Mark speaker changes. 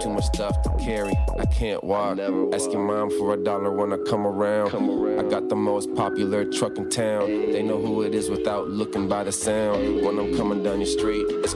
Speaker 1: too much stuff to carry, I can't walk. Ask your mom for $1 when I come around. I got the most popular truck in town. They know who it is without looking by the sound. When I'm coming down your street, it's